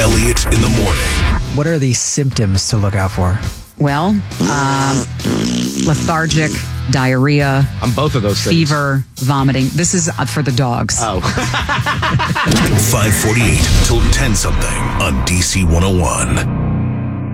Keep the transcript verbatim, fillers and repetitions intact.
Elliott in the morning. What are the symptoms to look out for? Well, um, lethargic, diarrhea. On both of those things. Fever, vomiting. This is for the dogs. Oh. five forty-eight till ten something on D C one oh one.